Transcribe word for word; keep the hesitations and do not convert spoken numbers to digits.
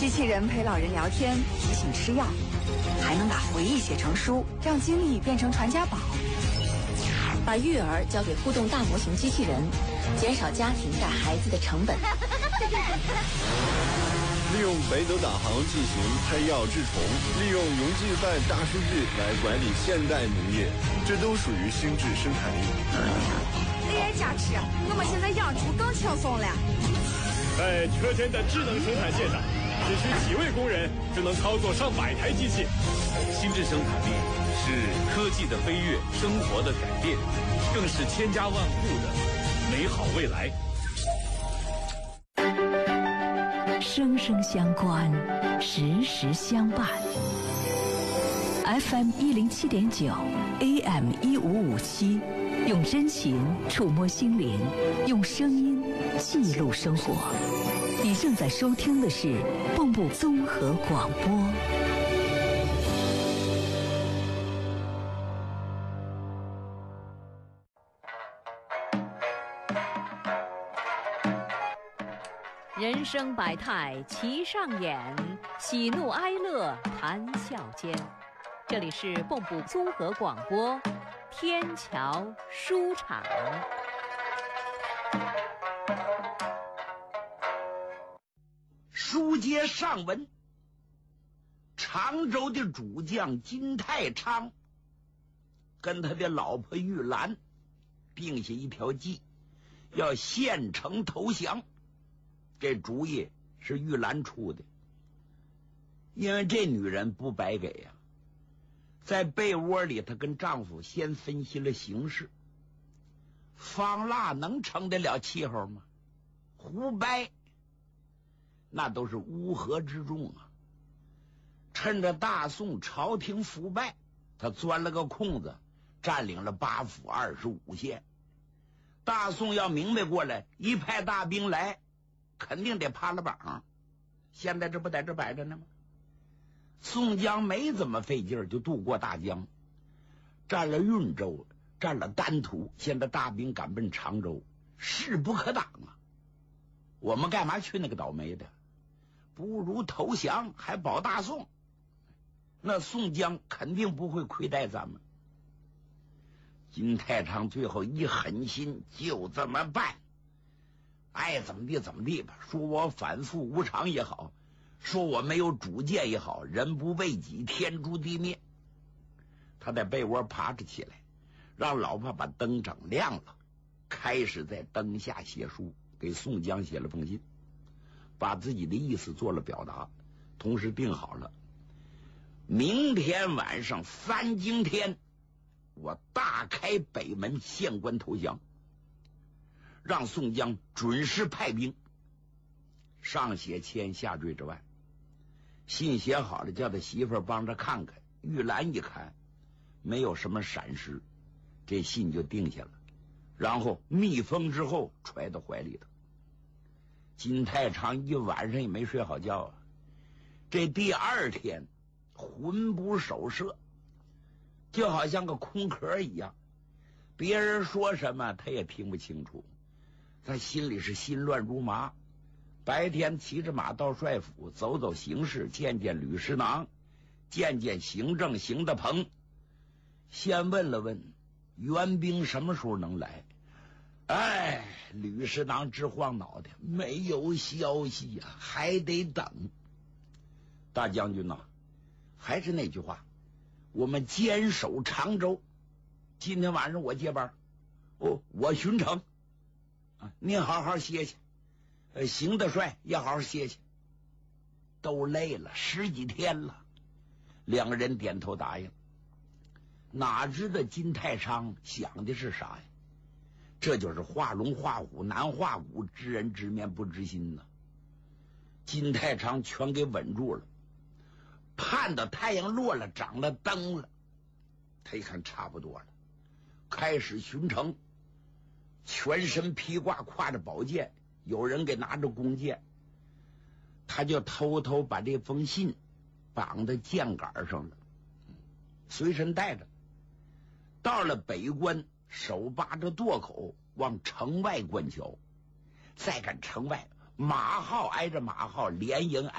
机器人陪老人聊天，提醒吃药，还能把回忆写成书，让经历变成传家宝。把育儿交给互动大模型机器人，减少家庭带孩子的成本。 利用北斗导航进行拍药治虫，利用云计算大数据来管理现代农业，这都属于心智生产力。 A I 加持，我们现在养猪更轻松了。 在车间的智能生产线上，只需几位工人就能操作上百台机器。 心智生产力是科技的飞跃，生活的改变，更是千家万户的美好未来。 生生相关，时时相伴。F M 一零七点九 ，A M 一五五七，用真情触摸心灵，用声音记录生活。你正在收听的是蚌埠综合广播。人生百态齐上演，喜怒哀乐谈笑间。这里是蚌埠综合广播，天桥书场。 书接上文，常州的主将金太昌跟他的老婆玉兰定下一条计，要献城投降。这主意是玉兰出的，因为这女人不白给呀、啊。在被窝里，她跟丈夫先分析了形势。方腊能成得了气候吗？胡掰，那都是乌合之众啊！趁着大宋朝廷腐败，他钻了个空子，占领了八府二十五县。大宋要明白过来，一派大兵来，肯定得趴了榜。现在这不在这摆着呢吗？宋江没怎么费劲就渡过大江，占了运州，占了丹徒，现在大兵赶奔常州，势不可挡啊！我们干嘛去那个倒霉的？不如投降，还保大宋。那宋江肯定不会亏待咱们。金太昌最后一狠心，就这么办，爱怎么地怎么地吧。说我反复无常也好，说我没有主见也好，人不为己，天诛地灭。他在被窝爬着起来，让老婆把灯整亮了，开始在灯下写书，给宋江写了封信，把自己的意思做了表达，同时定好了明天晚上三更天，我大开北门县关投降，让宋江准时派兵。上写千，下坠之外，信写好了，叫他媳妇儿帮着看看。玉兰一看，没有什么闪失，这信就定下了，然后密封之后揣到怀里头。金太昌一晚上也没睡好觉啊，这第二天魂不守舍，就好像个空壳一样，别人说什么他也听不清楚，他心里是心乱如麻。白天骑着马到帅府走走形势，见见吕师囊，见见行政邢大鹏，先问了问援兵什么时候能来。哎，吕师囊直晃脑袋，没有消息呀、啊，还得等。大将军呐、啊，还是那句话，我们坚守常州。今天晚上我接班，哦，我巡城啊，您好好歇歇。呃，邢大帅也好好歇歇，都累了十几天了。两个人点头答应。哪知道金太昌想的是啥呀？这就是画龙画虎难画骨，知人知面不知心呐。金太昌全给稳住了，盼到太阳落了，长了灯了，他一看差不多了，开始巡城，全身披挂，挎着宝剑，有人给拿着弓箭，他就偷偷把这封信绑在箭杆上了，随身带着。到了北关，手扒着垛口往城外观瞧，再看城外马号挨着马号，连营